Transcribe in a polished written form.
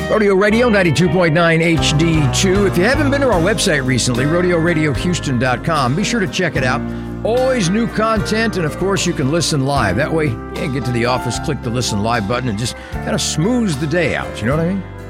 Rodeo Radio 92.9 HD2. If you haven't been to our website recently, rodeoradiohouston.com, be sure to check it out. Always new content, and of course you can listen live. That way, you get to the office, click the listen live button, and just kind of smooths the day out. You know what I mean?